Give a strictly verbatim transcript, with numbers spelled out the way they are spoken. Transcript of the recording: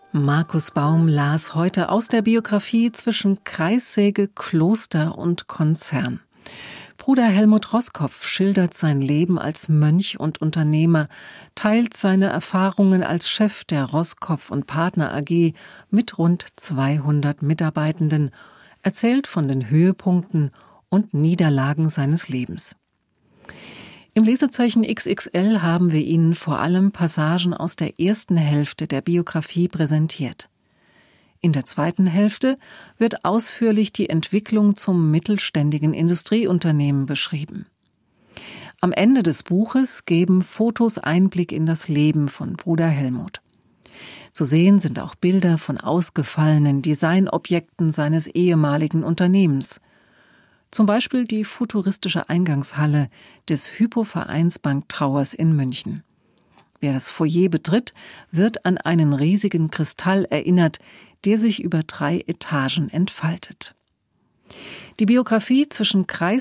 Markus Baum las heute aus der Biografie Zwischen Kreissäge, Kloster und Konzern. Bruder Helmut Roskopf schildert sein Leben als Mönch und Unternehmer, teilt seine Erfahrungen als Chef der Roskopf und Partner A G mit rund zweihundert Mitarbeitenden, erzählt von den Höhepunkten und Niederlagen seines Lebens. Im Lesezeichen X X L haben wir Ihnen vor allem Passagen aus der ersten Hälfte der Biografie präsentiert. In der zweiten Hälfte wird ausführlich die Entwicklung zum mittelständigen Industrieunternehmen beschrieben. Am Ende des Buches geben Fotos Einblick in das Leben von Bruder Helmut. Zu sehen sind auch Bilder von ausgefallenen Designobjekten seines ehemaligen Unternehmens. Zum Beispiel die futuristische Eingangshalle des Hypo Vereinsbank Towers in München. Wer das Foyer betritt, wird an einen riesigen Kristall erinnert, der sich über drei Etagen entfaltet. Die Biografie Zwischen Kreis